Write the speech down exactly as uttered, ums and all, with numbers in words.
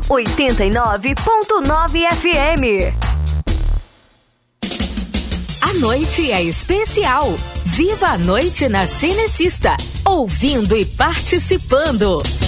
oitenta e nove ponto nove F M. A noite é especial. Viva a noite na Cinecista, ouvindo e participando.